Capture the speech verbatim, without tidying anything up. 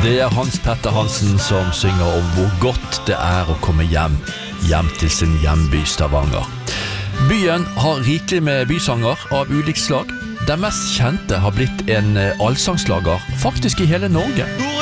Det er Hans Petter Hansen som synger om hvor godt det er å komme hjem, hjem til sin hjemby Stavanger. Byen har rikelig med bysanger av ulikt slag. Den mest kjente har blitt en allsangslager, faktisk i hele Norge.